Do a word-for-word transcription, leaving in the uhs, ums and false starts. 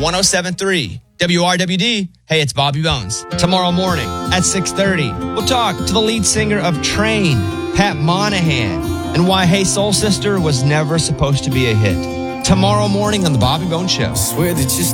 one oh seven point three W R W D. Hey, it's Bobby Bones. Tomorrow morning at six thirty, we'll talk to the lead singer of Train, Pat Monahan, and why Hey Soul Sister was never supposed to be a hit. Tomorrow morning on the Bobby Bones Show. Swear that you're